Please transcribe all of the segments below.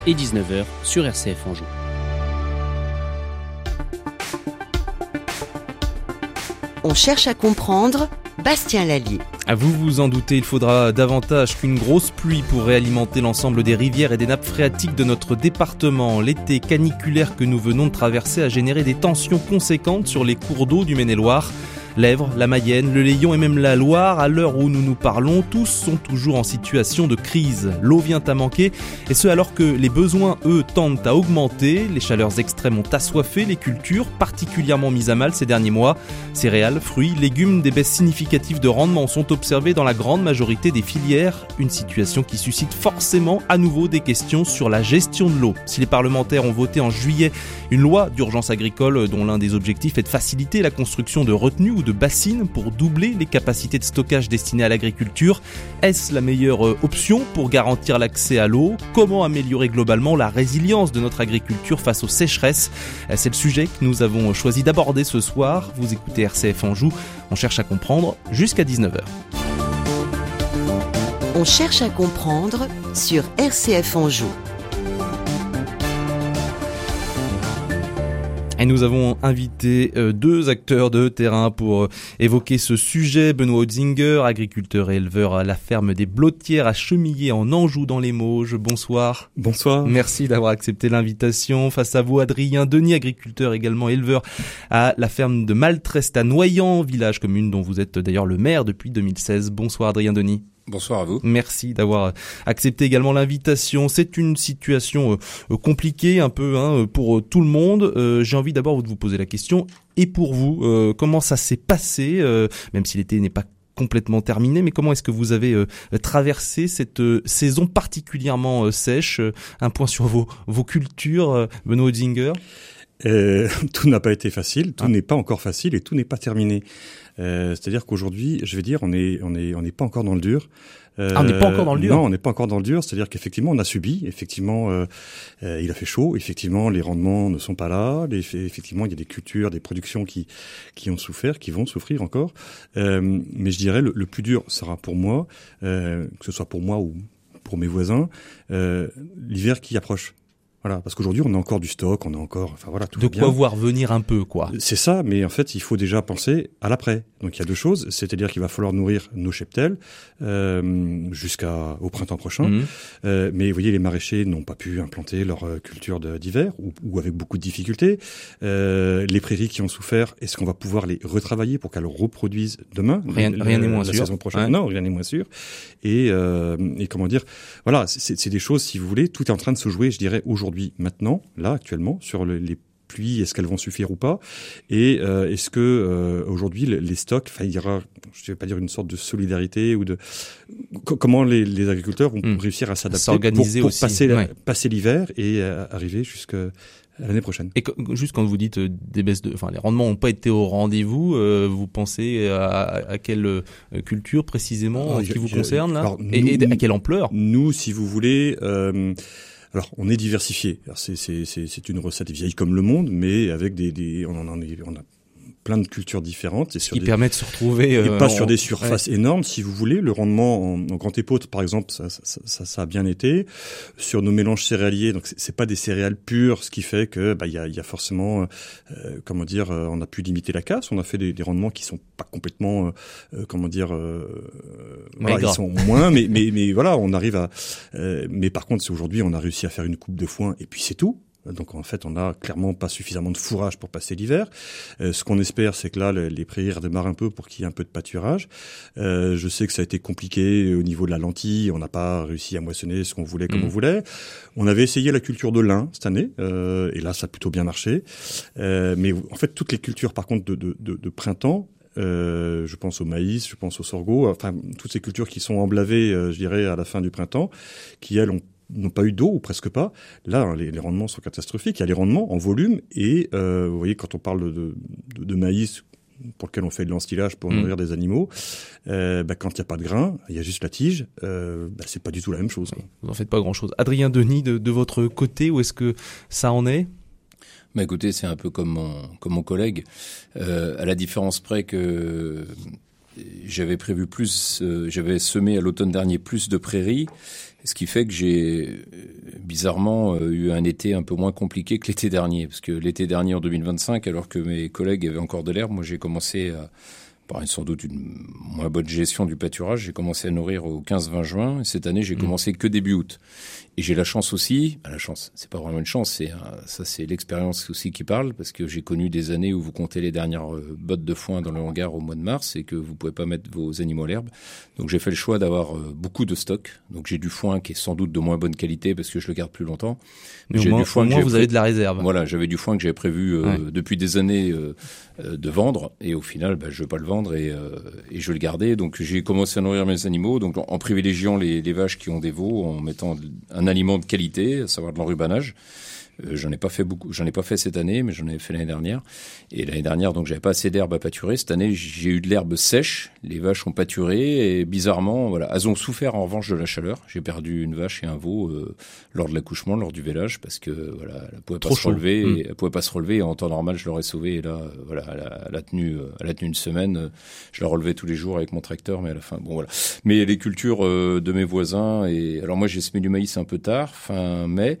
et 19h sur RCF Anjou. On cherche à comprendre, Bastien Lallier. Vous vous en doutez, il faudra davantage qu'une grosse pluie pour réalimenter l'ensemble des rivières et des nappes phréatiques de notre département. L'été caniculaire que nous venons de traverser a généré des tensions conséquentes sur les cours d'eau du Maine-et-Loire. L'Èvre, la Mayenne, le Layon et même la Loire, à l'heure où nous nous parlons, tous sont toujours en situation de crise. L'eau vient à manquer, et ce alors que les besoins, eux, tendent à augmenter. Les chaleurs extrêmes ont assoiffé les cultures, particulièrement mises à mal ces derniers mois. Céréales, fruits, légumes, des baisses significatives de rendement sont observées dans la grande majorité des filières. Une situation qui suscite forcément à nouveau des questions sur la gestion de l'eau. Si les parlementaires ont voté en juillet une loi d'urgence agricole dont l'un des objectifs est de faciliter la construction de retenues ou de bassines pour doubler les capacités de stockage destinées à l'agriculture, est-ce la meilleure option pour garantir l'accès à l'eau ? Comment améliorer globalement la résilience de notre agriculture face aux sécheresses ? C'est le sujet que nous avons choisi d'aborder ce soir. Vous écoutez RCF Anjou, on cherche à comprendre jusqu'à 19h. On cherche à comprendre sur RCF Anjou. Et nous avons invité deux acteurs de terrain pour évoquer ce sujet. Benoît Hotzinger, agriculteur et éleveur à la ferme des Blottières à Chemillé en Anjou dans les Mauges. Bonsoir. Bonsoir. Merci d'avoir accepté l'invitation. Face à vous, Adrien Denis, agriculteur également éleveur à la ferme de Maltreste à Noyant, village commune dont vous êtes d'ailleurs le maire depuis 2016. Bonsoir Adrien Denis. Bonsoir à vous. Merci d'avoir accepté également l'invitation. C'est une situation compliquée un peu pour tout le monde. J'ai envie d'abord de vous poser la question. Et pour vous, comment ça s'est passé, même si l'été n'est pas complètement terminé, mais comment est-ce que vous avez traversé cette saison particulièrement sèche ? Un point sur vos cultures, Benoît Hotzinger. Tout n'a pas été facile, tout n'est pas encore facile et tout n'est pas terminé. C'est-à-dire qu'aujourd'hui, je vais dire, on n'est pas encore dans le dur. On n'est pas encore dans le dur. Non, on n'est pas encore dans le dur. C'est-à-dire qu'effectivement, on a subi. Effectivement, il a fait chaud. Effectivement, les rendements ne sont pas là. Effectivement, il y a des cultures, des productions qui ont souffert, qui vont souffrir encore. Mais je dirais, le plus dur sera pour moi, que ce soit pour moi ou pour mes voisins, l'hiver qui approche. Voilà, parce qu'aujourd'hui, on a encore du stock, on a encore, enfin voilà, tout de va bien. quoi voir venir un peu, quoi. C'est ça, mais en fait, il faut déjà penser à l'après. Donc, il y a deux choses, c'est-à-dire qu'il va falloir nourrir nos cheptels jusqu'au printemps prochain. Mais vous voyez, les maraîchers n'ont pas pu implanter leur culture d'hiver ou avec beaucoup de difficultés. Les prairies qui ont souffert, est-ce qu'on va pouvoir les retravailler pour qu'elles reproduisent demain Rien n'est moins sûr. La saison prochaine, ouais. Non, rien n'est moins sûr. Et comment dire, voilà, c'est des choses, si vous voulez, tout est en train de se jouer, je dirais, aujourd'hui, maintenant, là, actuellement, sur les pluies, est-ce qu'elles vont suffire ou pas ? Et est-ce que aujourd'hui les stocks, enfin il y aura, je ne vais pas dire une sorte de solidarité ou de comment les agriculteurs vont réussir à s'adapter pour passer l'hiver et arriver jusqu'à l'année prochaine. Et juste quand vous dites des baisses les rendements n'ont pas été au rendez-vous, vous pensez à quelle culture précisément qui vous concerne là ? Alors, et à quelle ampleur ? Nous, si vous voulez. Alors, on est diversifié. Alors, c'est une recette vieille comme le monde, mais avec on a plein de cultures différentes. Qui permet de se retrouver... et pas sur des surfaces énormes, si vous voulez. Le rendement en grand épaule, par exemple, ça a bien été. Sur nos mélanges céréaliers, donc c'est pas des céréales pures, ce qui fait que il y a forcément, on a pu limiter la casse. On a fait des rendements qui sont pas complètement, ils sont moins, mais voilà, on arrive à... mais par contre, aujourd'hui, on a réussi à faire une coupe de foin, et puis c'est tout. Donc en fait, on n'a clairement pas suffisamment de fourrage pour passer l'hiver. Ce qu'on espère, c'est que là, les prairies redémarrent un peu pour qu'il y ait un peu de pâturage. Je sais que ça a été compliqué au niveau de la lentille. On n'a pas réussi à moissonner ce qu'on voulait comme on voulait. On avait essayé la culture de lin cette année, et là, ça a plutôt bien marché. Mais en fait, toutes les cultures, par contre, de printemps, je pense au maïs, je pense au sorgho, enfin toutes ces cultures qui sont emblavées, je dirais, à la fin du printemps, qui elles n'ont pas eu d'eau ou presque pas. Là, les rendements sont catastrophiques. Il y a les rendements en volume et vous voyez, quand on parle de maïs pour lequel on fait de l'ensilage pour nourrir des animaux, quand il n'y a pas de grain, il y a juste la tige, c'est pas du tout la même chose. Oui, vous n'en faites pas grand-chose. Adrien Denis, de votre côté, où est-ce que ça en est ? Écoutez, c'est un peu comme mon collègue, à la différence près que j'avais semé à l'automne dernier plus de prairies, Ce qui fait que j'ai bizarrement eu un été un peu moins compliqué que l'été dernier. Parce que l'été dernier, en 2025, alors que mes collègues avaient encore de l'herbe, moi j'ai commencé par sans doute une moins bonne gestion du pâturage, j'ai commencé à nourrir au 15-20 juin. Et cette année, j'ai commencé que début août. Et j'ai la chance aussi, la chance, c'est pas vraiment une chance, c'est l'expérience aussi qui parle, parce que j'ai connu des années où vous comptez les dernières bottes de foin dans le hangar au mois de mars et que vous pouvez pas mettre vos animaux à l'herbe. Donc j'ai fait le choix d'avoir beaucoup de stock. Donc j'ai du foin qui est sans doute de moins bonne qualité parce que je le garde plus longtemps. Mais au moins, vous avez de la réserve. Voilà, j'avais du foin que j'avais prévu depuis des années de vendre, et au final, je veux pas le vendre et je vais le garder. Donc j'ai commencé à nourrir mes animaux, donc en privilégiant les vaches qui ont des veaux, en mettant un aliment de qualité, à savoir de l'enrubanage. J'en ai pas fait cette année, mais j'en avais fait l'année dernière. Et l'année dernière, donc, j'avais pas assez d'herbe à pâturer. Cette année, j'ai eu de l'herbe sèche. Les vaches ont pâturé et bizarrement, voilà, elles ont souffert en revanche de la chaleur. J'ai perdu une vache et un veau lors de l'accouchement, lors du vélage, parce que voilà, elle pouvait pas se relever. Et elle pouvait pas se relever. Et en temps normal, je l'aurais sauvée. Et là, voilà, elle a tenu une semaine. Je la relevais tous les jours avec mon tracteur, mais à la fin, bon voilà. Mais les cultures de mes voisins, et alors moi, j'ai semé du maïs un peu tard, fin mai.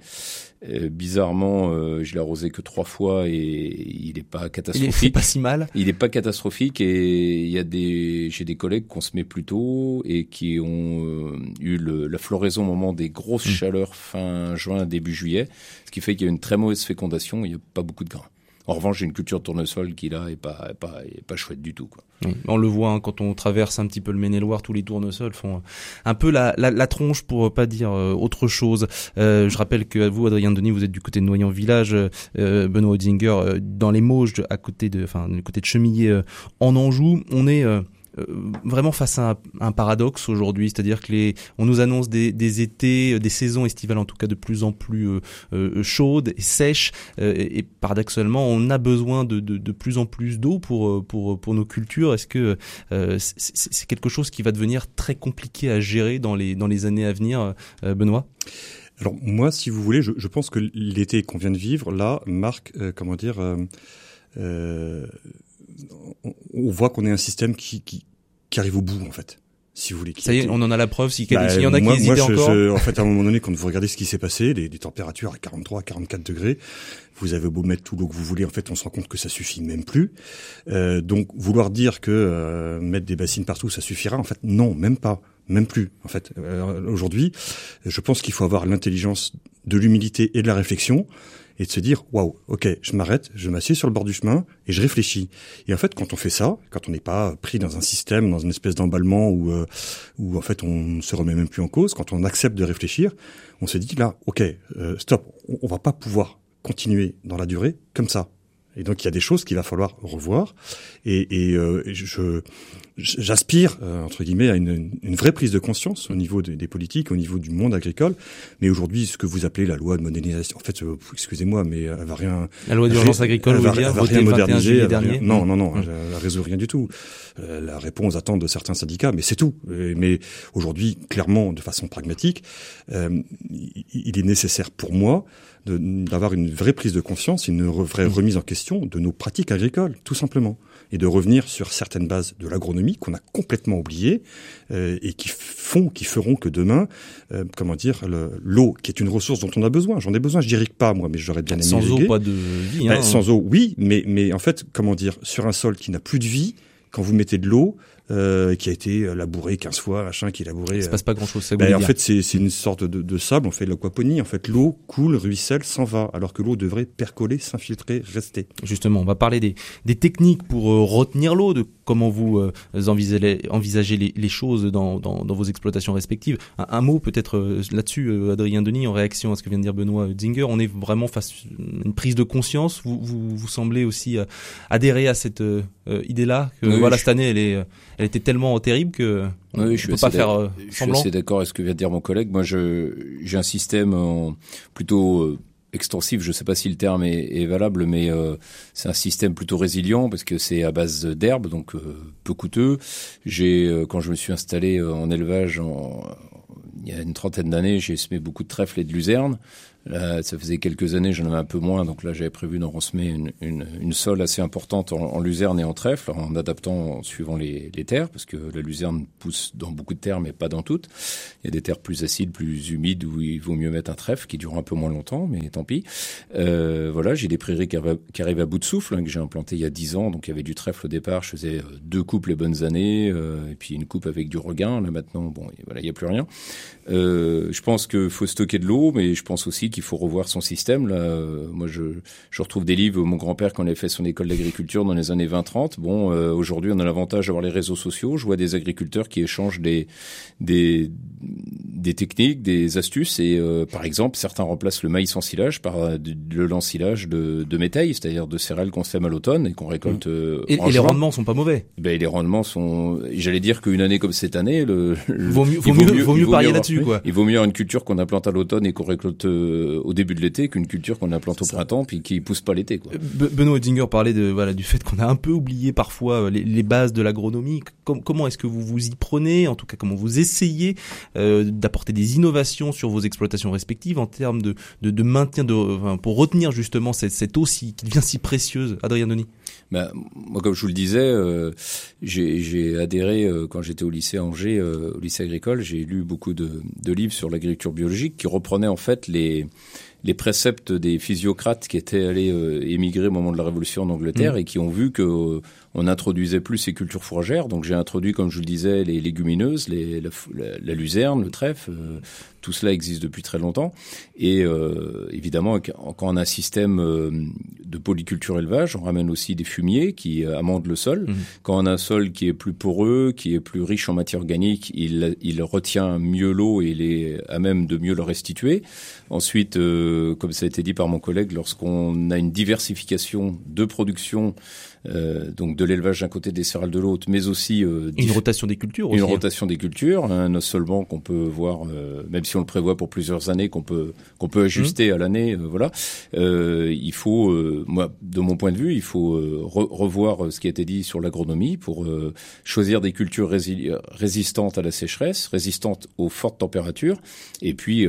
Bizarrement, je l'ai arrosé que 3 fois et il est pas catastrophique. Il est pas si mal. Il est pas catastrophique et j'ai des collègues qu'on se met plus tôt et qui ont eu la floraison au moment des grosses chaleurs fin juin, début juillet, ce qui fait qu'il y a une très mauvaise fécondation, il y a pas beaucoup de grains. En revanche, j'ai une culture de tournesol qui là est pas chouette du tout, quoi. Oui, on le voit quand on traverse un petit peu le Maine-et-Loire, tous les tournesols font un peu la tronche pour pas dire autre chose. Je rappelle que vous, Adrien Denis, vous êtes du côté de Noyant Village, Benoît Oetzinger dans les Mauges, du côté de Chemillé en Anjou. On est vraiment face à un paradoxe aujourd'hui, c'est-à-dire que on nous annonce des étés, des saisons estivales en tout cas de plus en plus chaudes et sèches, et paradoxalement on a besoin de plus en plus d'eau pour nos cultures. Est-ce que c'est quelque chose qui va devenir très compliqué à gérer dans les années à venir, Benoît ? Alors moi, si vous voulez, je pense que l'été qu'on vient de vivre là marque, on voit qu'on est un système qui arrive au bout, en fait, si vous voulez. Ça y est, on en a la preuve, s'il y en a qui hésitaient encore. En fait, à un moment donné, quand vous regardez ce qui s'est passé, les températures à 43, à 44 degrés, vous avez beau mettre tout l'eau que vous voulez, en fait, on se rend compte que ça suffit même plus. Donc, vouloir dire que mettre des bassines partout, ça suffira, en fait, non, même pas. Même plus, en fait. Aujourd'hui, je pense qu'il faut avoir l'intelligence de l'humilité et de la réflexion, et de se dire, waouh, ok, je m'arrête, je m'assieds sur le bord du chemin et je réfléchis. Et en fait, quand on fait ça, quand on n'est pas pris dans un système, dans une espèce d'emballement où en fait on ne se remet même plus en cause, quand on accepte de réfléchir, on se dit là, ok, stop, on va pas pouvoir continuer dans la durée comme ça. Et donc il y a des choses qu'il va falloir revoir. Et j'aspire entre guillemets à une vraie prise de conscience au niveau des politiques, au niveau du monde agricole. Mais aujourd'hui, ce que vous appelez la loi de modernisation, en fait, excusez-moi, mais elle va rien. La loi d'urgence agricole, elle va rien moderniser. Non, Oui. Elle résout rien du tout. Elle répond aux attentes de certains syndicats, mais c'est tout. Mais aujourd'hui, clairement, de façon pragmatique, il est nécessaire pour moi d'avoir une vraie prise de conscience, une vraie remise en question de nos pratiques agricoles, tout simplement, et de revenir sur certaines bases de l'agronomie qu'on a complètement oubliées et qui feront que demain, l'eau, qui est une ressource dont on a besoin, j'en ai besoin, je n'irrigue pas moi, mais j'aurais bien aimé sans irriguer. Eau, pas de vie. Sans eau, oui, mais en fait, sur un sol qui n'a plus de vie, quand vous mettez de l'eau, qui a été labouré 15 fois, qui est labouré. Il se passe pas grand-chose, ça. En fait, c'est une sorte de sable. On fait de l'aquaponie. En fait, l'eau coule, ruisselle, s'en va, alors que l'eau devrait percoler, s'infiltrer, rester. Justement, on va parler des techniques pour retenir l'eau, de comment vous envisagez les choses dans vos exploitations respectives. Un mot peut-être là-dessus, Adrien Denis, en réaction à ce que vient de dire Benoît Oetzinger. On est vraiment face à une prise de conscience. Vous semblez aussi adhérer à cette idée-là que cette année elle était tellement terrible que on ne peut pas faire semblant. Je suis assez d'accord avec ce que vient de dire mon collègue. Moi, j'ai un système plutôt extensif. Je ne sais pas si le terme est valable, mais c'est un système plutôt résilient parce que c'est à base d'herbe, donc peu coûteux. Quand je me suis installé en élevage il y a une 30aine d'années, j'ai semé beaucoup de trèfle et de luzerne. Là, ça faisait quelques années, j'en avais un peu moins, donc là j'avais prévu d'en ressemer une sole assez importante en luzerne et en trèfle, en adaptant suivant les terres, parce que la luzerne pousse dans beaucoup de terres, mais pas dans toutes. Il y a des terres plus acides, plus humides, où il vaut mieux mettre un trèfle qui dure un peu moins longtemps, mais tant pis. Voilà, j'ai des prairies qui arrivent à bout de souffle, que j'ai implanté il y a 10 ans, donc il y avait du trèfle au départ, je faisais 2 coupes les bonnes années, et puis une coupe avec du regain. Là maintenant, bon, voilà, il n'y a plus rien. Je pense qu'il faut stocker de l'eau, mais je pense aussi qu'il faut revoir son système. Là, moi, je retrouve des livres où mon grand-père, quand il avait fait son école d'agriculture dans les années 20-30. Bon, aujourd'hui, on a l'avantage d'avoir les réseaux sociaux. Je vois des agriculteurs qui échangent des techniques, des astuces. Et par exemple, certains remplacent le maïs en silage par le l'ensilage de métail, c'est-à-dire de céréales qu'on sème à l'automne et qu'on récolte et les rendements sont pas mauvais. Ben, les rendements sont... J'allais dire qu'une année comme cette année... Vaut mieux parier là-dessus, quoi. Il vaut mieux avoir une culture qu'on implante à l'automne et qu'on récolte au début de l'été qu'une culture qu'on implante au printemps puis qui pousse pas l'été, quoi. Benoît Oettinger parlait du fait qu'on a un peu oublié parfois les bases de l'agronomie. Comment est-ce que vous vous y prenez, en tout cas comment vous essayez d'apporter des innovations sur vos exploitations respectives en termes de maintien pour retenir justement cette eau qui devient si précieuse? Adrien Denis. Moi, comme je vous le disais, j'ai adhéré quand j'étais au lycée à Angers, au lycée agricole. J'ai lu beaucoup de livres sur l'agriculture biologique qui reprenaient en fait les préceptes des physiocrates qui étaient allés émigrer au moment de la Révolution en Angleterre et qui ont vu que on introduisait plus ces cultures fourragères. Donc j'ai introduit, comme je vous le disais, les légumineuses, la luzerne, le trèfle. Tout cela existe depuis très longtemps. Et évidemment, quand on a un système de polyculture élevage, on ramène aussi des fumiers qui amendent le sol. Quand on a un sol qui est plus poreux, qui est plus riche en matière organique, il retient mieux l'eau et il est à même de mieux le restituer. Ensuite, comme ça a été dit par mon collègue, lorsqu'on a une diversification de production, donc de l'élevage d'un côté, des céréales de l'autre, mais aussi une rotation des cultures aussi. Une rotation des cultures, un ossolement qu'on peut voir, même si on le prévoit pour plusieurs années, qu'on peut ajuster à l'année, voilà. Il faut, moi, de mon point de vue, il faut revoir ce qui a été dit sur l'agronomie pour choisir des cultures résistantes à la sécheresse, résistantes aux fortes températures, et puis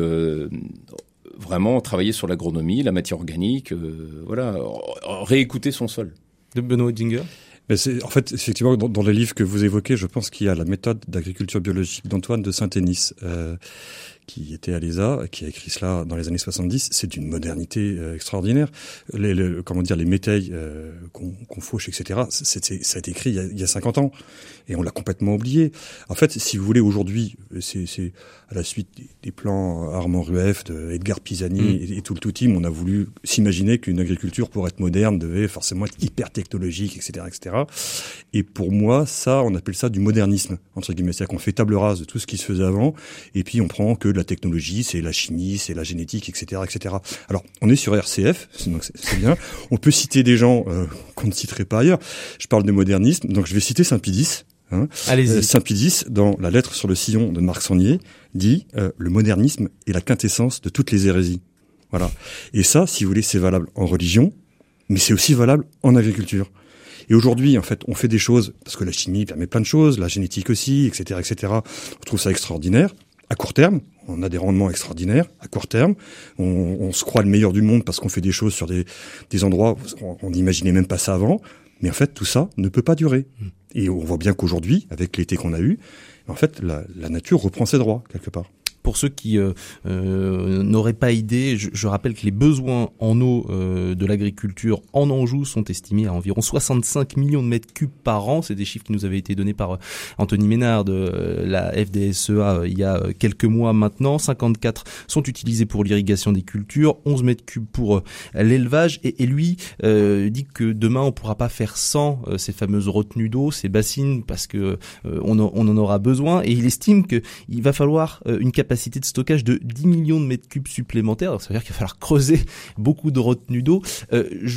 vraiment travailler sur l'agronomie, la matière organique, voilà, réécouter son sol. De Benoît Oettinger. Mais en fait, effectivement, dans les livres que vous évoquez, je pense qu'il y a la méthode d'agriculture biologique d'Antoine de Saint-Énis, qui était à l'ESA, qui a écrit cela dans les années 70. C'est d'une modernité extraordinaire. Les métailles qu'on fauche, etc., ça a été écrit il y a 50 ans. Et on l'a complètement oublié. En fait, si vous voulez, aujourd'hui, c'est à la suite des plans Armand Rueff, de Edgar Pisani et tout le team, on a voulu s'imaginer qu'une agriculture, pour être moderne, devait forcément être hyper technologique, etc., etc. Et pour moi, ça, on appelle ça du modernisme, entre guillemets. C'est-à-dire qu'on fait table rase de tout ce qui se faisait avant, et puis on prend que de la technologie, c'est la chimie, c'est la génétique, etc., etc. Alors, on est sur RCF, donc c'est bien. On peut citer des gens qu'on ne citerait pas ailleurs. Je parle de modernisme, donc je vais citer Saint-Pédis. Saint-Pédis, dans la lettre sur le sillon de Marc Sangnier, dit le modernisme est la quintessence de toutes les hérésies. Voilà. Et ça, si vous voulez, c'est valable en religion, mais c'est aussi valable en agriculture. Et aujourd'hui, en fait, on fait des choses, parce que la chimie permet plein de choses, la génétique aussi, etc., etc. On trouve ça extraordinaire. À court terme, on a des rendements extraordinaires. À court terme, on se croit le meilleur du monde parce qu'on fait des choses sur des endroits où on n'imaginait même pas ça avant. Mais en fait, tout ça ne peut pas durer. Et on voit bien qu'aujourd'hui, avec l'été qu'on a eu, en fait, la nature reprend ses droits, quelque part. Pour ceux qui n'auraient pas idée, je rappelle que les besoins en eau de l'agriculture en Anjou sont estimés à environ 65 millions de mètres cubes par an. C'est des chiffres qui nous avaient été donnés par Anthony Ménard de la FDSEA il y a quelques mois maintenant. 54 sont utilisés pour l'irrigation des cultures, 11 mètres cubes pour l'élevage. Et lui dit que demain on pourra pas faire sans ces fameuses retenues d'eau, ces bassines, parce que on en aura besoin. Et il estime qu'il va falloir une capacité de stockage de 10 millions de mètres cubes supplémentaires. Ça veut dire qu'il va falloir creuser beaucoup de retenues d'eau. Je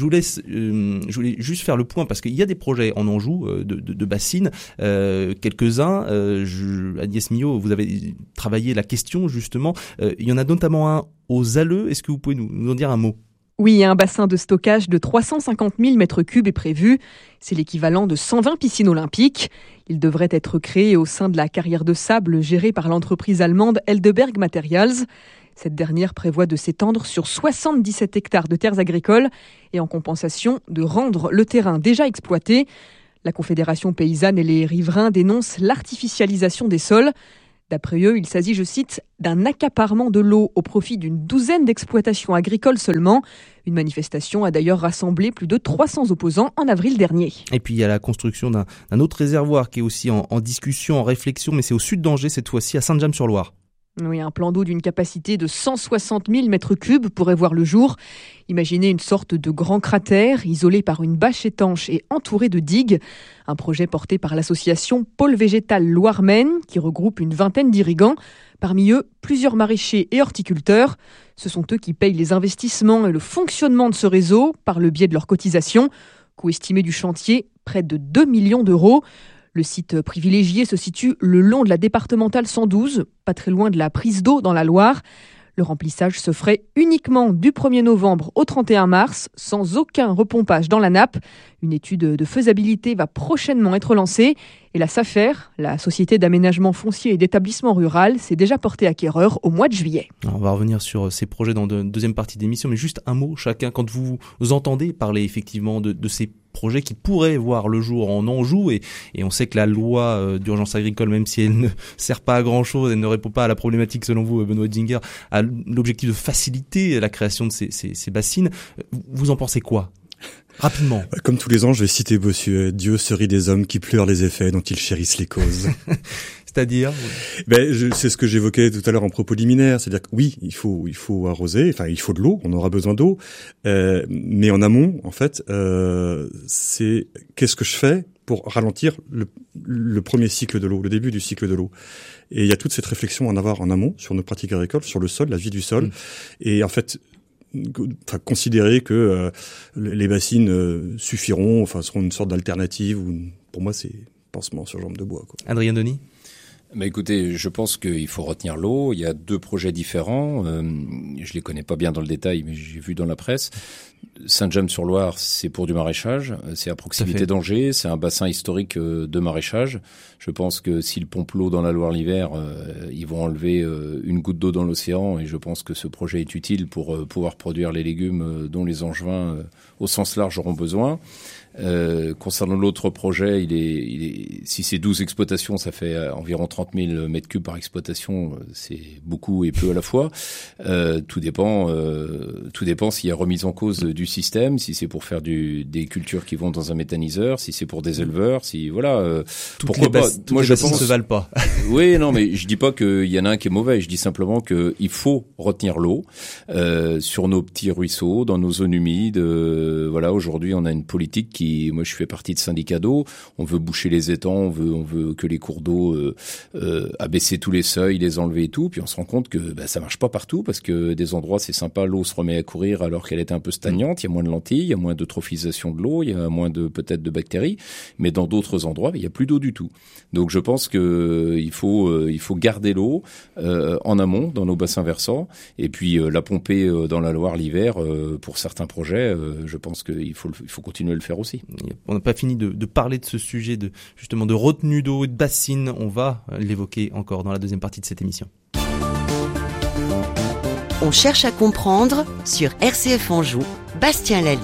voulais juste faire le point parce qu'il y a des projets en Anjou de bassines, quelques-uns. Agnès Millot, vous avez travaillé la question justement. Il y en a notamment un aux Alleux. Est-ce que vous pouvez nous en dire un mot ? Oui, un bassin de stockage de 350 000 mètres cubes est prévu. C'est l'équivalent de 120 piscines olympiques. Il devrait être créé au sein de la carrière de sable gérée par l'entreprise allemande Heldeberg Materials. Cette dernière prévoit de s'étendre sur 77 hectares de terres agricoles et en compensation de rendre le terrain déjà exploité. La Confédération paysanne et les riverains dénoncent l'artificialisation des sols. D'après eux, il s'agit, je cite, d'un accaparement de l'eau au profit d'une douzaine d'exploitations agricoles seulement. Une manifestation a d'ailleurs rassemblé plus de 300 opposants en avril dernier. Et puis il y a la construction d'un autre réservoir qui est aussi en discussion, en réflexion, mais c'est au sud d'Angers cette fois-ci, à Saint-James-sur-Loire. Oui, un plan d'eau d'une capacité de 160 000 mètres cubes pourrait voir le jour. Imaginez une sorte de grand cratère isolé par une bâche étanche et entouré de digues. Un projet porté par l'association Pôle Végétal Loire-Maine qui regroupe une vingtaine d'irrigants. Parmi eux, plusieurs maraîchers et horticulteurs. Ce sont eux qui payent les investissements et le fonctionnement de ce réseau par le biais de leurs cotisations. Coût estimé du chantier, près de 2 millions d'euros. Le site privilégié se situe le long de la départementale 112, pas très loin de la prise d'eau dans la Loire. Le remplissage se ferait uniquement du 1er novembre au 31 mars, sans aucun repompage dans la nappe. Une étude de faisabilité va prochainement être lancée. Et la SAFER, la Société d'aménagement foncier et d'établissement rural, s'est déjà portée acquéreur au mois de juillet. Alors on va revenir sur ces projets dans la deuxième partie d'émission, mais juste un mot chacun. Quand vous entendez parler effectivement de ces projets qui pourraient voir le jour en Anjou, et on sait que la loi d'urgence agricole, même si elle ne sert pas à grand-chose, elle ne répond pas à la problématique selon vous, Benoît Etzinger, a l'objectif de faciliter la création de ces bassines. Vous en pensez quoi ? Rapidement. Comme tous les ans, je vais citer Bossuet. Dieu se rit des hommes qui pleurent les effets dont ils chérissent les causes. C'est-à-dire c'est ce que j'évoquais tout à l'heure en propos liminaire. C'est-à-dire que oui, il faut arroser. Enfin, il faut de l'eau. On aura besoin d'eau. Mais en amont, en fait, c'est qu'est-ce que je fais pour ralentir le premier cycle de l'eau, le début du cycle de l'eau. Et il y a toute cette réflexion à en avoir en amont sur nos pratiques agricoles, sur le sol, la vie du sol. Et en fait, considérer que les bassines suffiront, seront une sorte d'alternative, ou pour moi c'est pansement sur jambe de bois, quoi. Adrien Denis ? Écoutez, je pense qu'il faut retenir l'eau. Il y a deux projets différents. Je les connais pas bien dans le détail, mais j'ai vu dans la presse. Saint-James-sur-Loire, c'est pour du maraîchage. C'est à proximité d'Angers. C'est un bassin historique de maraîchage. Je pense que s'ils pompent l'eau dans la Loire l'hiver, ils vont enlever une goutte d'eau dans l'océan. Et je pense que ce projet est utile pour pouvoir produire les légumes dont les Angevins, au sens large, auront besoin. Concernant l'autre projet, si c'est 12 exploitations, ça fait environ 30 000 mètres cubes par exploitation. C'est beaucoup et peu à la fois. Tout dépend s'il y a remise en cause du système, si c'est pour faire des cultures qui vont dans un méthaniseur, si c'est pour des éleveurs, pourquoi pas. Moi, je pense ne se valent pas. Oui, non, mais je dis pas qu'il y en a un qui est mauvais. Je dis simplement qu'il faut retenir l'eau sur nos petits ruisseaux, dans nos zones humides. Aujourd'hui, on a une politique moi je fais partie de syndicats d'eau, on veut boucher les étangs, on veut que les cours d'eau abaisser tous les seuils, les enlever et tout, puis on se rend compte que ça marche pas partout, parce que des endroits c'est sympa, l'eau se remet à courir alors qu'elle était un peu stagnante, il y a moins de lentilles, il y a moins d'eutrophisation de l'eau, il y a moins peut-être de bactéries, mais dans d'autres endroits il y a plus d'eau du tout. Donc je pense que il faut garder l'eau en amont dans nos bassins versants, et puis la pomper dans la Loire l'hiver pour certains projets. Je pense qu'il faut continuer à le faire aussi. On n'a pas fini de parler de ce sujet justement de retenue d'eau et de bassines. On va l'évoquer encore dans la deuxième partie de cette émission. On cherche à comprendre sur RCF Anjou, Bastien Lallier.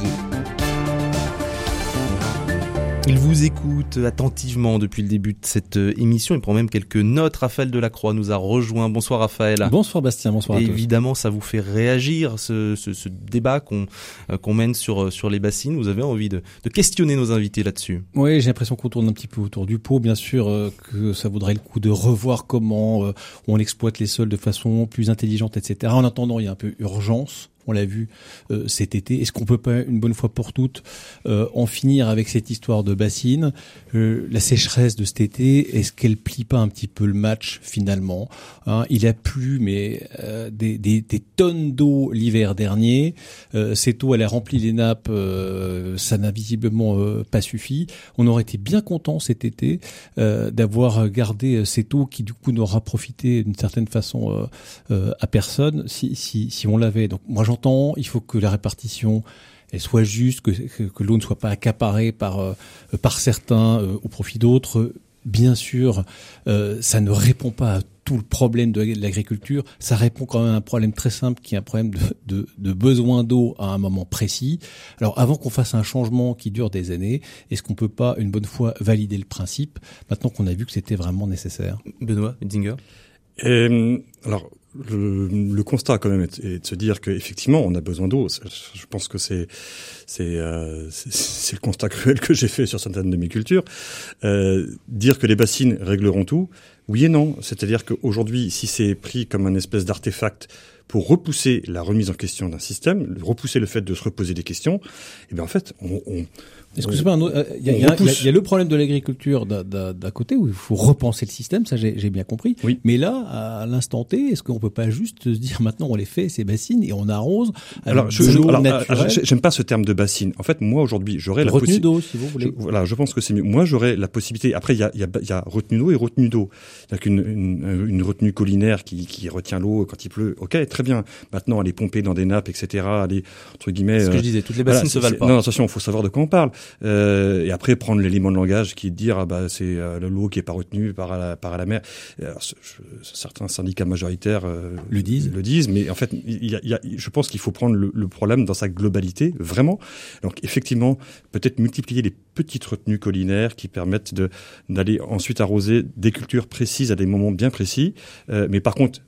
Il vous écoute attentivement depuis le début de cette émission. Il prend même quelques notes. Raphaël Delacroix nous a rejoint. Bonsoir Raphaël. Bonsoir Bastien, bonsoir à tous. Évidemment, ça vous fait réagir, ce débat qu'on mène sur les bassines. Vous avez envie de questionner nos invités là-dessus. Oui, j'ai l'impression qu'on tourne un petit peu autour du pot. Bien sûr que ça vaudrait le coup de revoir comment on exploite les sols de façon plus intelligente, etc. En attendant, il y a un peu urgence. On l'a vu cet été. Est-ce qu'on peut pas, une bonne fois pour toutes, en finir avec cette histoire de bassine ? La sécheresse de cet été, est-ce qu'elle plie pas un petit peu le match finalement ? Il a plu, mais des tonnes d'eau l'hiver dernier. Cette eau, elle a rempli les nappes. Ça n'a visiblement pas suffi. On aurait été bien content cet été d'avoir gardé cette eau qui du coup n'aura profité d'une certaine façon à personne si on l'avait. Donc moi j'entends, il faut que la répartition elle soit juste, que l'eau ne soit pas accaparée par certains au profit d'autres. bien sûr, ça ne répond pas à tout le problème de l'agriculture. Ça répond quand même à un problème très simple, qui est un problème de besoin d'eau à un moment précis. Alors, avant qu'on fasse un changement qui dure des années, est-ce qu'on peut pas une bonne fois valider le principe, maintenant qu'on a vu que c'était vraiment nécessaire? Benoît Metzinger. Alors, le constat quand même est de se dire qu'effectivement on a besoin d'eau. Je pense que c'est le constat cruel que j'ai fait sur certaines de mes cultures. Dire que les bassines régleront tout, oui et non. C'est-à-dire qu'aujourd'hui, si c'est pris comme un espèce d'artefact pour repousser la remise en question d'un système, repousser le fait de se reposer des questions, et bien en fait, est-ce que c'est pas un autre, il y a le problème de l'agriculture d'un côté où il faut repenser le système, ça j'ai bien compris. Oui. Mais là, à l'instant T, est-ce qu'on peut pas juste se dire maintenant on les fait ces bassines et on arrose alors, de l'eau naturelle? J'aime pas ce terme de bassine. En fait, moi aujourd'hui, j'aurais la retenue d'eau, si vous voulez. Je pense que c'est mieux. Moi, j'aurais la possibilité. Après, il y a retenue d'eau et retenue d'eau. C'est-à-dire qu'une retenue collinaire qui retient l'eau quand il pleut. Ok, très bien. Maintenant, aller pomper dans des nappes, etc. Aller entre guillemets. C'est ce que je disais. Toutes les bassines se valent pas. Non, attention, il faut savoir de quoi on parle. Et après prendre l'élément de langage qui est de dire c'est l'eau qui est pas retenue par la mer. Alors, certains syndicats majoritaires le disent, mais en fait je pense qu'il faut prendre le problème dans sa globalité vraiment. Donc effectivement peut-être multiplier les petites retenues collinaires qui permettent d'aller ensuite arroser des cultures précises à des moments bien précis, mais par contre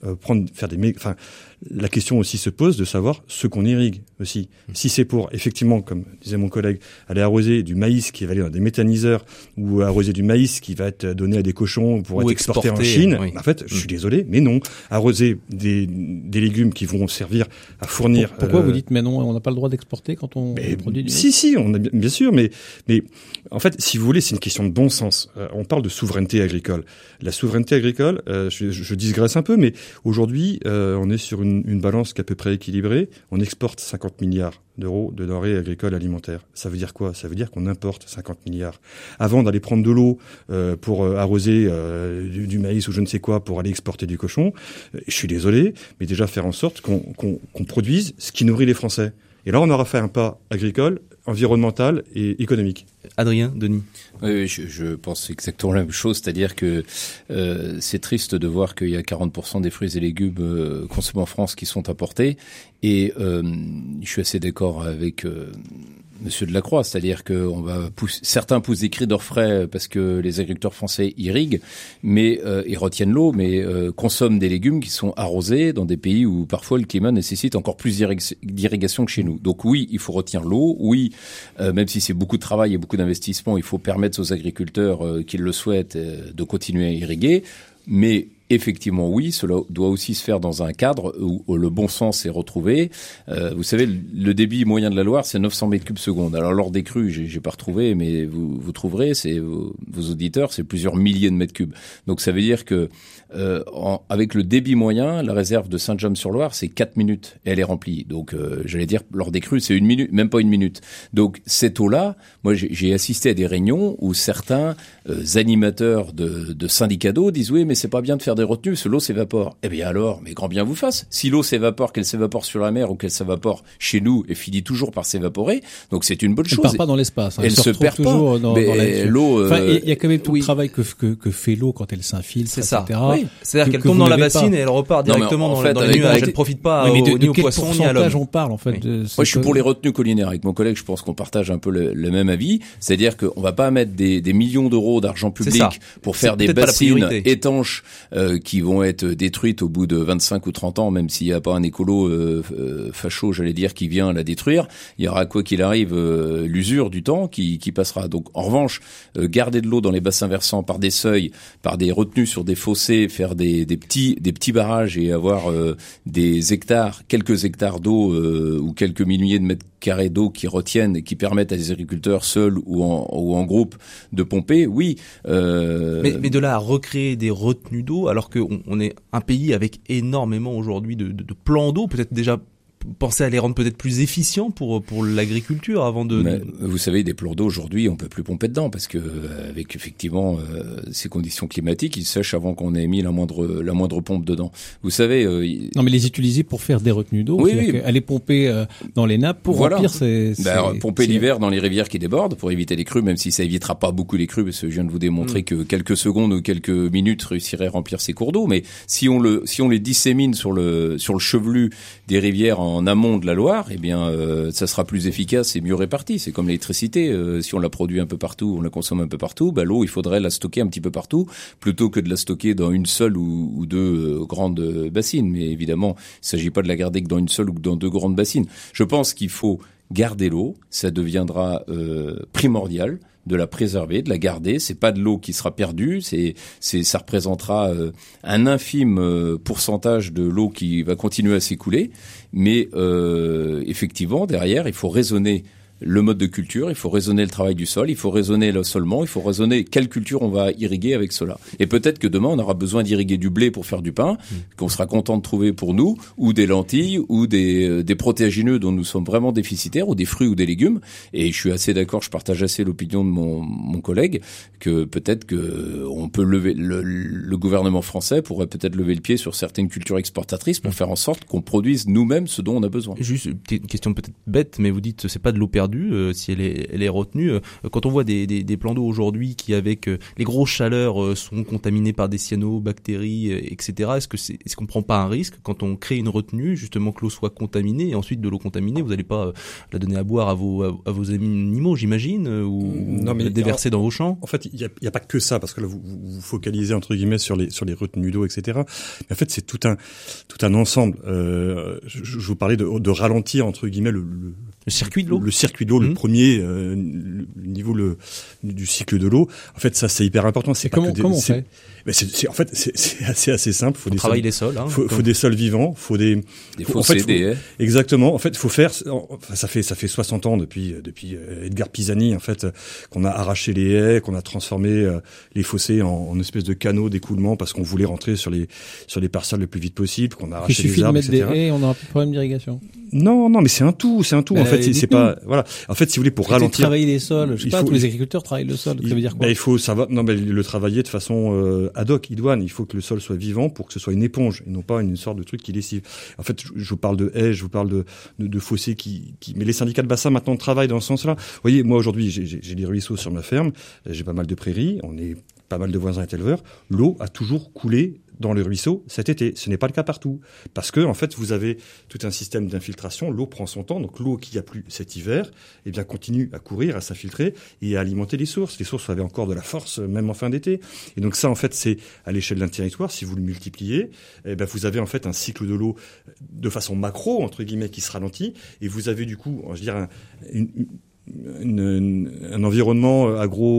la question aussi se pose de savoir ce qu'on irrigue aussi. Si c'est pour, effectivement, comme disait mon collègue, aller arroser du maïs qui va aller dans des méthaniseurs ou arroser du maïs qui va être donné à des cochons pour être exporté en Chine, oui. En fait, je suis désolé, mais non. Arroser des légumes qui vont servir à fournir... Pourquoi vous dites, mais non, on n'a pas le droit d'exporter quand on produit du maïs? Si, on a bien sûr, mais en fait, si vous voulez, c'est une question de bon sens. On parle de souveraineté agricole. La souveraineté agricole, je digresse un peu, mais aujourd'hui, on est sur une balance qui est à peu près équilibrée. On exporte 50 milliards d'euros de denrées agricoles alimentaires. Ça veut dire quoi? Ça veut dire qu'on importe 50 milliards. Avant d'aller prendre de l'eau pour arroser du maïs ou je ne sais quoi pour aller exporter du cochon, je suis désolé, mais déjà faire en sorte qu'on produise ce qui nourrit les Français. Et là, on aura fait un pas agricole, environnemental et économique. Adrien, Denis. Oui, je pense exactement la même chose, c'est-à-dire que c'est triste de voir qu'il y a 40% des fruits et légumes consommés en France qui sont importés, et je suis assez d'accord avec Monsieur Delacroix, c'est-à-dire que certains poussent des cris d'orfraie parce que les agriculteurs français irriguent, mais ils retiennent l'eau, mais consomment des légumes qui sont arrosés dans des pays où parfois le climat nécessite encore plus d'irrigation que chez nous. Donc oui, il faut retenir l'eau. Oui, même si c'est beaucoup de travail et beaucoup d'investissement, il faut permettre aux agriculteurs qui le souhaitent de continuer à irriguer. Mais effectivement, oui, cela doit aussi se faire dans un cadre où le bon sens est retrouvé. Vous savez, le débit moyen de la Loire, c'est 900 mètres cubes secondes. Alors, lors des crues, j'ai pas retrouvé, mais vous trouverez, c'est vos auditeurs, c'est plusieurs milliers de mètres cubes. Donc, ça veut dire que avec le débit moyen, la réserve de Saint-James-sur-Loire, c'est 4 minutes et elle est remplie. Donc, j'allais dire, lors des crues, c'est 1 minute, même pas 1 minute. Donc, cette eau-là, moi, j'ai assisté à des réunions où certains animateurs de syndicats d'eau disent oui, mais c'est pas bien de faire des retenues, parce que l'eau s'évapore. Eh bien alors, mais grand bien vous fasse. Si l'eau s'évapore, qu'elle s'évapore sur la mer ou qu'elle s'évapore chez nous et finit toujours par s'évaporer, donc c'est une bonne chose. Elle part pas dans l'espace. Elle se perd toujours pas. Dans l'eau. Enfin, il y a quand même tout le travail que fait l'eau quand elle s'infiltre, etc. Oui. C'est-à-dire qu'elle tombe dans la bassine et elle repart directement dans les nuages. Elle ne profite pas ni aux poissons ni à l'homme. On parle en fait. Moi, je suis pour les retenues collinaires. Avec mon collègue, je pense qu'on partage un peu le même avis. C'est-à-dire qu'on va pas mettre des millions d'euros d'argent public pour faire des bassines étanches qui vont être détruites au bout de 25 ou 30 ans, même s'il n'y a pas un écolo facho, j'allais dire, qui vient la détruire. Il y aura, quoi qu'il arrive, l'usure du temps qui passera. Donc, en revanche, garder de l'eau dans les bassins versants par des seuils, par des retenues sur des fossés, faire des petits barrages et avoir quelques hectares d'eau ou quelques milliers de mètres carrés d'eau qui retiennent et qui permettent à des agriculteurs seuls ou en groupe de pomper, oui. Mais de là à recréer des retenues d'eau, alors qu'on est un pays avec énormément aujourd'hui de plans d'eau, peut-être déjà pensez à les rendre peut-être plus efficients pour l'agriculture avant de... Mais, vous savez, des plans d'eau aujourd'hui, on peut plus pomper dedans parce que avec effectivement ces conditions climatiques, ils sèchent avant qu'on ait mis la moindre pompe dedans. Vous savez... Non, mais les utiliser pour faire des retenues d'eau, aller pomper dans les nappes pour remplir pomper l'hiver dans les rivières qui débordent pour éviter les crues, même si ça évitera pas beaucoup les crues, parce que je viens de vous démontrer que quelques secondes ou quelques minutes réussiraient à remplir ces cours d'eau. Mais si on les dissémine sur le chevelu des rivières en amont de la Loire, eh bien ça sera plus efficace et mieux réparti. C'est comme l'électricité, si on la produit un peu partout, on la consomme un peu partout, l'eau il faudrait la stocker un petit peu partout plutôt que de la stocker dans une seule ou deux grandes bassines. Mais évidemment, il s'agit pas de la garder que dans une seule ou que dans deux grandes bassines. Je pense qu'il faut garder l'eau, ça deviendra primordial de la préserver, de la garder. C'est pas de l'eau qui sera perdue, ça représentera un infime pourcentage de l'eau qui va continuer à s'écouler. Mais effectivement, derrière, il faut raisonner le mode de culture, il faut raisonner le travail du sol, il faut raisonner l'assolement, il faut raisonner quelle culture on va irriguer avec cela. Et peut-être que demain, on aura besoin d'irriguer du blé pour faire du pain, qu'on sera content de trouver pour nous, ou des lentilles, ou des protéagineux dont nous sommes vraiment déficitaires, ou des fruits ou des légumes. Et je suis assez d'accord, je partage assez l'opinion de mon collègue, que peut-être que on peut lever, le gouvernement français pourrait peut-être lever le pied sur certaines cultures exportatrices pour faire en sorte qu'on produise nous-mêmes ce dont on a besoin. Juste une question peut-être bête, mais vous dites c'est pas de l'eau perdue. Si elle est retenue, quand on voit des plans d'eau aujourd'hui qui avec les grosses chaleurs sont contaminés par des cyanobactéries, etc. Est-ce qu'on prend pas un risque quand on crée une retenue justement que l'eau soit contaminée et ensuite de l'eau contaminée vous n'allez pas la donner à boire à vos animaux, j'imagine, ou la déverser dans vos champs? En fait, il y a pas que ça, parce que là vous focalisez entre guillemets sur les retenues d'eau, etc. Mais en fait c'est tout un ensemble. Je vous parlais de ralentir entre guillemets le circuit de l'eau. Le circuit de l'eau, le premier niveau du cycle de l'eau. En fait, ça c'est hyper important. C'est comment on fait? C'est assez simple. Faut travailler les sols. Faut des sols vivants. Faut des fossés, des haies. Exactement. En fait, faut faire. Ça fait 60 ans depuis Edgar Pisani en fait qu'on a arraché les haies, qu'on a transformé les fossés en espèce de canaux d'écoulement parce qu'on voulait rentrer sur les parcelles le plus vite possible, qu'on a arraché les arbres, etc. Il suffit de mettre des haies, on n'aura plus de problème d'irrigation. Non, mais c'est un tout. En fait, c'est pas, voilà. En fait, si vous voulez, pour ralentir. Travailler les sols. Je sais pas, tous les agriculteurs travaillent le sol. Ça veut dire quoi? Il faut, ça va, non, mais le travailler de façon, ad hoc, idoine. Il faut que le sol soit vivant pour que ce soit une éponge et non pas une sorte de truc qui lessive. En fait, je vous parle de haies, je vous parle de fossés mais les syndicats de bassin maintenant travaillent dans ce sens-là. Vous voyez, moi, aujourd'hui, j'ai des ruisseaux sur ma ferme. J'ai pas mal de prairies. On est pas mal de voisins et éleveurs. L'eau a toujours coulé dans le ruisseau cet été. Ce n'est pas le cas partout. Parce que, en fait, vous avez tout un système d'infiltration. L'eau prend son temps. Donc, l'eau qu'il n'y a plus cet hiver, eh bien, continue à courir, à s'infiltrer et à alimenter les sources. Les sources avaient encore de la force, même en fin d'été. Et donc, ça, en fait, c'est à l'échelle d'un territoire. Si vous le multipliez, eh ben, vous avez, en fait, un cycle de l'eau de façon macro, entre guillemets, qui se ralentit. Et vous avez, du coup, je dirais, un environnement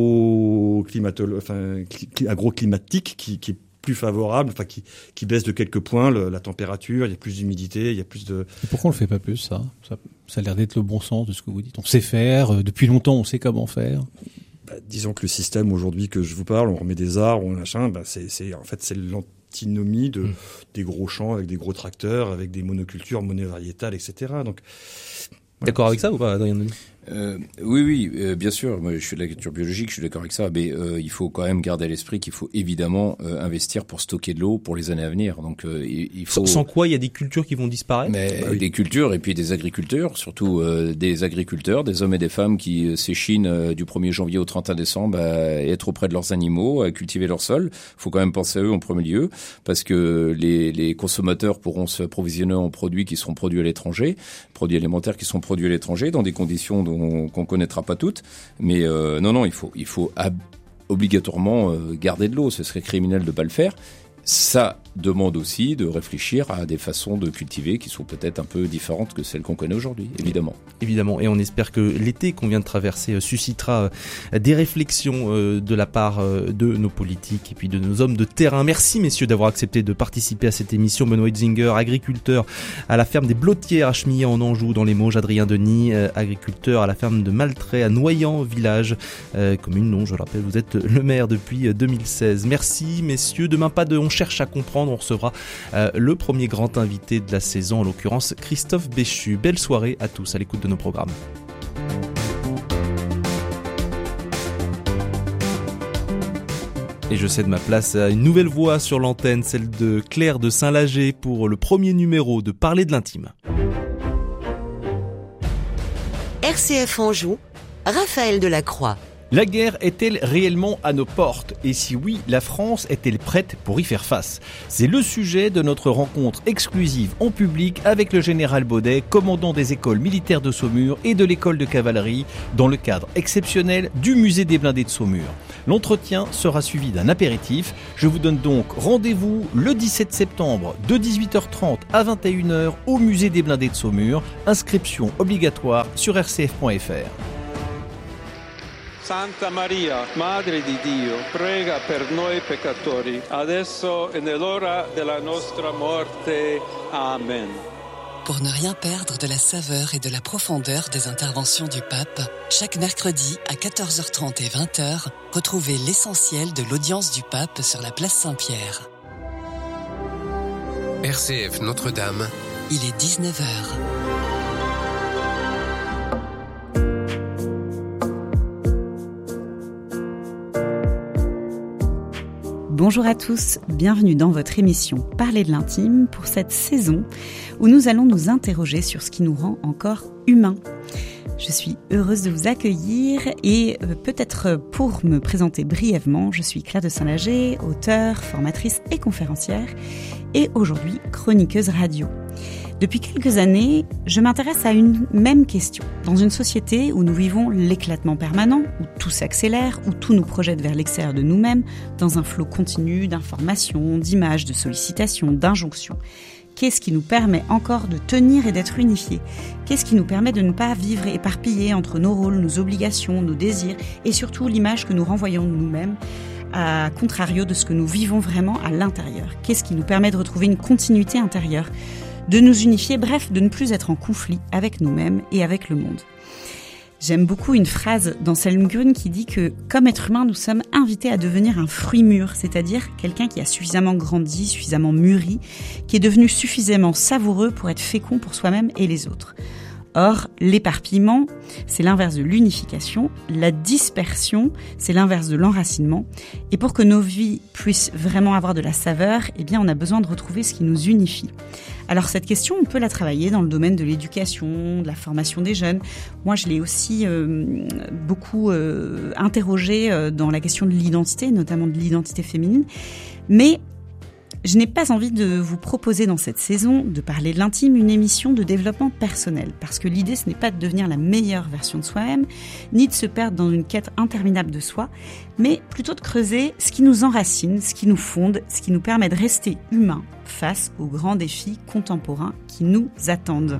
agroclimatique qui est plus favorable, enfin qui baisse de quelques points la température, il y a plus d'humidité, il y a plus de... Et pourquoi on le fait pas plus, ça a l'air d'être le bon sens de ce que vous dites. On sait faire, depuis longtemps on sait comment faire. Disons que le système aujourd'hui que je vous parle, on remet des arbres, on machin, c'est l'antinomie des gros champs avec des gros tracteurs, avec des monocultures monovariétales, etc. Donc, d'accord avec ça ou pas, Adrien? Oui, bien sûr. Moi, je suis de l'agriculture biologique, je suis d'accord avec ça. Mais il faut quand même garder à l'esprit qu'il faut évidemment investir pour stocker de l'eau pour les années à venir. Donc, il faut. Sans quoi, il y a des cultures qui vont disparaître. Mais des cultures et puis des agriculteurs, surtout des agriculteurs, des hommes et des femmes qui s'échinent du 1er janvier au 31 décembre à être auprès de leurs animaux, à cultiver leur sol. Il faut quand même penser à eux en premier lieu, parce que les consommateurs pourront se approvisionner en produits qui seront produits à l'étranger, produits alimentaires qui sont produits à l'étranger dans des conditions qu'on connaîtra pas toutes, mais non, il faut obligatoirement garder de l'eau. Ce serait criminel de pas le faire. Ça demande aussi de réfléchir à des façons de cultiver qui sont peut-être un peu différentes que celles qu'on connaît aujourd'hui, évidemment. Évidemment, et on espère que l'été qu'on vient de traverser suscitera des réflexions de la part de nos politiques et puis de nos hommes de terrain. Merci messieurs d'avoir accepté de participer à cette émission. Benoît Hitzinger, agriculteur à la ferme des Blottières à Chemillé en Anjou dans les Mauges. Adrien Denis, agriculteur à la ferme de Maltrais à Noyant village, commune dont je le rappelle vous êtes le maire depuis 2016. Merci messieurs, demain pas de On cherche à comprendre. On recevra le premier grand invité de la saison, en l'occurrence Christophe Béchu. Belle soirée à tous à l'écoute de nos programmes. Et je cède ma place à une nouvelle voix sur l'antenne, celle de Claire de Saint-Lager pour le premier numéro de Parler de l'intime. RCF Anjou, Raphaël Delacroix. La guerre est-elle réellement à nos portes ? Et si oui, la France est-elle prête pour y faire face ? C'est le sujet de notre rencontre exclusive en public avec le général Baudet, commandant des écoles militaires de Saumur et de l'école de cavalerie, dans le cadre exceptionnel du musée des blindés de Saumur. L'entretien sera suivi d'un apéritif. Je vous donne donc rendez-vous le 17 septembre de 18h30 à 21h au musée des blindés de Saumur. Inscription obligatoire sur rcf.fr. Santa Maria, Madre di Dio, prega per noi peccatori, adesso e nell'ora della nostra morte. Amen. Pour ne rien perdre de la saveur et de la profondeur des interventions du pape, chaque mercredi à 14h30 et 20h, retrouvez l'essentiel de l'audience du pape sur la place Saint-Pierre. RCF Notre-Dame. Il est 19h. Bonjour à tous, bienvenue dans votre émission Parler de l'intime pour cette saison où nous allons nous interroger sur ce qui nous rend encore humains. Je suis heureuse de vous accueillir et peut-être pour me présenter brièvement, je suis Claire de Saint-Lager, auteure, formatrice et conférencière et aujourd'hui chroniqueuse radio. Depuis quelques années, je m'intéresse à une même question. Dans une société où nous vivons l'éclatement permanent, où tout s'accélère, où tout nous projette vers l'extérieur de nous-mêmes, dans un flot continu d'informations, d'images, de sollicitations, d'injonctions, qu'est-ce qui nous permet encore de tenir et d'être unifiés ? Qu'est-ce qui nous permet de ne pas vivre éparpillés entre nos rôles, nos obligations, nos désirs et surtout l'image que nous renvoyons de nous-mêmes à contrario de ce que nous vivons vraiment à l'intérieur ? Qu'est-ce qui nous permet de retrouver une continuité intérieure ? De nous unifier, bref, de ne plus être en conflit avec nous-mêmes et avec le monde. J'aime beaucoup une phrase d'Anselm Grün qui dit que, comme être humain, nous sommes invités à devenir un fruit mûr, c'est-à-dire quelqu'un qui a suffisamment grandi, suffisamment mûri, qui est devenu suffisamment savoureux pour être fécond pour soi-même et les autres. Or, l'éparpillement, c'est l'inverse de l'unification, la dispersion, c'est l'inverse de l'enracinement. Et pour que nos vies puissent vraiment avoir de la saveur, eh bien, on a besoin de retrouver ce qui nous unifie. Alors cette question, on peut la travailler dans le domaine de l'éducation, de la formation des jeunes. Moi, je l'ai aussi beaucoup interrogée dans la question de l'identité, notamment de l'identité féminine. Mais je n'ai pas envie de vous proposer dans cette saison de parler de l'intime, une émission de développement personnel. Parce que l'idée, ce n'est pas de devenir la meilleure version de soi-même, ni de se perdre dans une quête interminable de soi, mais plutôt de creuser ce qui nous enracine, ce qui nous fonde, ce qui nous permet de rester humains face aux grands défis contemporains qui nous attendent.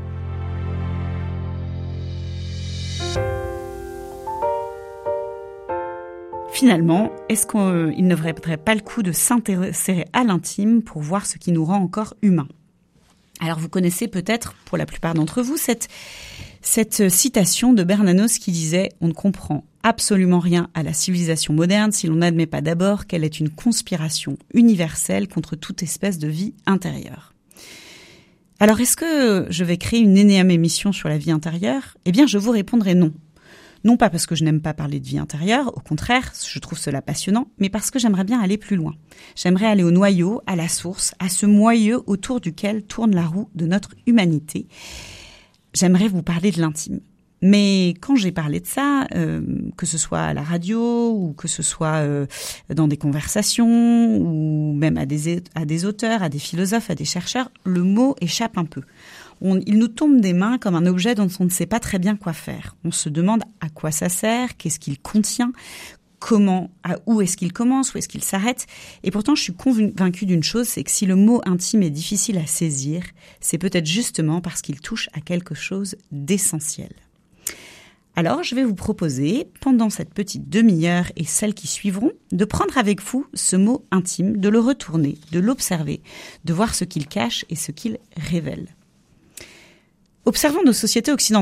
Finalement, est-ce qu'il ne vaudrait pas le coup de s'intéresser à l'intime pour voir ce qui nous rend encore humains ? Alors vous connaissez peut-être, pour la plupart d'entre vous, cette citation de Bernanos qui disait « On ne comprend absolument rien à la civilisation moderne si l'on n'admet pas d'abord qu'elle est une conspiration universelle contre toute espèce de vie intérieure ». Alors est-ce que je vais créer une énième émission sur la vie intérieure ? Eh bien je vous répondrai non. Non pas parce que je n'aime pas parler de vie intérieure, au contraire, je trouve cela passionnant, mais parce que j'aimerais bien aller plus loin. J'aimerais aller au noyau, à la source, à ce moyeu autour duquel tourne la roue de notre humanité. J'aimerais vous parler de l'intime. Mais quand j'ai parlé de ça, que ce soit à la radio ou que ce soit dans des conversations ou même à des auteurs, à des philosophes, à des chercheurs, le mot échappe un peu. Il nous tombe des mains comme un objet dont on ne sait pas très bien quoi faire. On se demande à quoi ça sert, qu'est-ce qu'il contient, où est-ce qu'il commence, où est-ce qu'il s'arrête. Et pourtant, je suis convaincue d'une chose, c'est que si le mot intime est difficile à saisir, c'est peut-être justement parce qu'il touche à quelque chose d'essentiel. Alors, je vais vous proposer, pendant cette petite demi-heure et celles qui suivront, de prendre avec vous ce mot intime, de le retourner, de l'observer, de voir ce qu'il cache et ce qu'il révèle. Observons nos sociétés occidentales.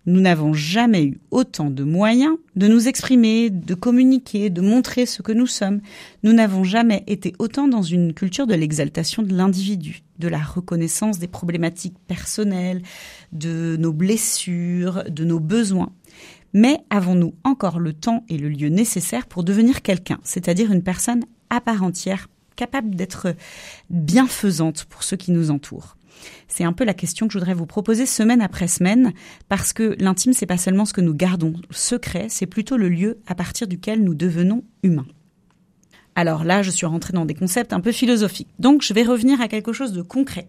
Nous n'avons jamais eu autant de moyens de nous exprimer, de communiquer, de montrer ce que nous sommes. Nous n'avons jamais été autant dans une culture de l'exaltation de l'individu, de la reconnaissance des problématiques personnelles, de nos blessures, de nos besoins. Mais avons-nous encore le temps et le lieu nécessaires pour devenir quelqu'un, c'est-à-dire une personne à part entière, capable d'être bienfaisante pour ceux qui nous entourent? C'est un peu la question que je voudrais vous proposer semaine après semaine, parce que l'intime, c'est pas seulement ce que nous gardons secret, c'est plutôt le lieu à partir duquel nous devenons humains. Alors là, je suis rentrée dans des concepts un peu philosophiques, donc je vais revenir à quelque chose de concret.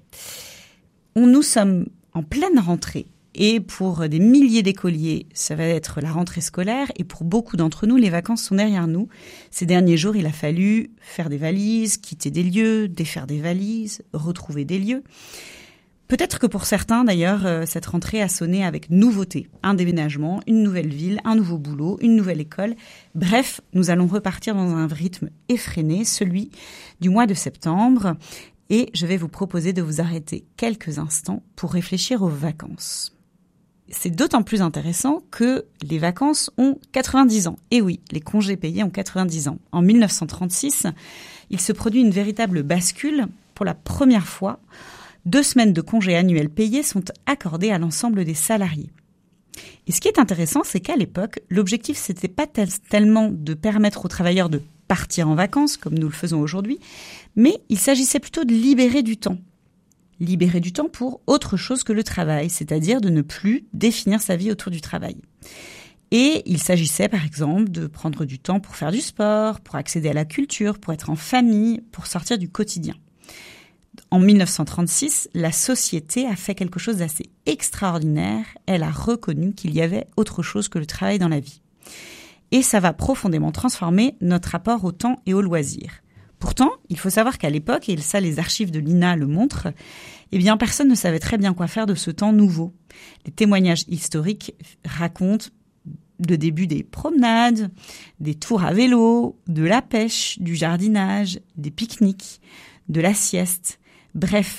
Nous sommes en pleine rentrée, et pour des milliers d'écoliers, ça va être la rentrée scolaire, et pour beaucoup d'entre nous, les vacances sont derrière nous. Ces derniers jours, il a fallu faire des valises, quitter des lieux, défaire des valises, retrouver des lieux. Peut-être que pour certains, d'ailleurs, cette rentrée a sonné avec nouveauté. Un déménagement, une nouvelle ville, un nouveau boulot, une nouvelle école. Bref, nous allons repartir dans un rythme effréné, celui du mois de septembre. Et je vais vous proposer de vous arrêter quelques instants pour réfléchir aux vacances. C'est d'autant plus intéressant que les vacances ont 90 ans. Et oui, les congés payés ont 90 ans. En 1936, il se produit une véritable bascule. Pour la première fois, 2 semaines de congés annuels payés sont accordées à l'ensemble des salariés. Et ce qui est intéressant, c'est qu'à l'époque, l'objectif, c'était pas tellement de permettre aux travailleurs de partir en vacances, comme nous le faisons aujourd'hui, mais il s'agissait plutôt de libérer du temps. Libérer du temps pour autre chose que le travail, c'est-à-dire de ne plus définir sa vie autour du travail. Et il s'agissait par exemple de prendre du temps pour faire du sport, pour accéder à la culture, pour être en famille, pour sortir du quotidien. En 1936, la société a fait quelque chose d'assez extraordinaire. Elle a reconnu qu'il y avait autre chose que le travail dans la vie. Et ça va profondément transformer notre rapport au temps et au loisir. Pourtant, il faut savoir qu'à l'époque, et ça les archives de l'INA le montrent, eh bien personne ne savait très bien quoi faire de ce temps nouveau. Les témoignages historiques racontent le début des promenades, des tours à vélo, de la pêche, du jardinage, des pique-niques, de la sieste. Bref,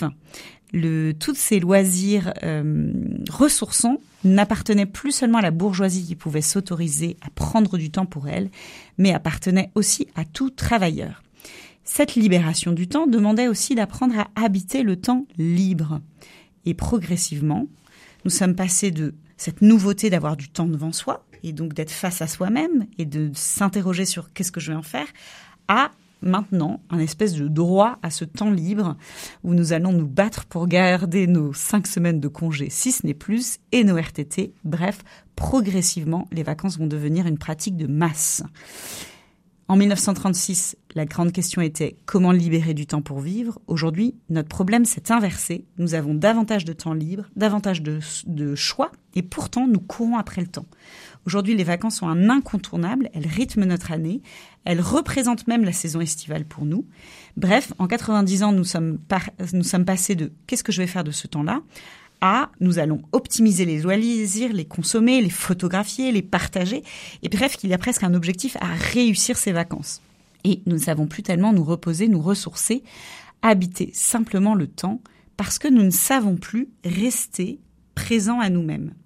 tous ces loisirs ressourçants n'appartenaient plus seulement à la bourgeoisie qui pouvait s'autoriser à prendre du temps pour elle, mais appartenaient aussi à tout travailleur. Cette libération du temps demandait aussi d'apprendre à habiter le temps libre. Et progressivement, nous sommes passés de cette nouveauté d'avoir du temps devant soi, et donc d'être face à soi-même, et de s'interroger sur qu'est-ce que je vais en faire, à maintenant un espèce de droit à ce temps libre où nous allons nous battre pour garder nos 5 semaines de congé, si ce n'est plus, et nos RTT. Bref, progressivement, les vacances vont devenir une pratique de masse. En 1936, la grande question était comment libérer du temps pour vivre. Aujourd'hui, notre problème s'est inversé. Nous avons davantage de temps libre, davantage de choix, et pourtant nous courons après le temps. Aujourd'hui, les vacances sont un incontournable, elles rythment notre année, elles représentent même la saison estivale pour nous. Bref, en 90 ans, nous sommes passés de « qu'est-ce que je vais faire de ce temps-là ?» à « nous allons optimiser les loisirs, les consommer, les photographier, les partager ». Et bref, qu'il y a presque un objectif à réussir ces vacances. Et nous ne savons plus tellement nous reposer, nous ressourcer, habiter simplement le temps, parce que nous ne savons plus rester présents à nous-mêmes.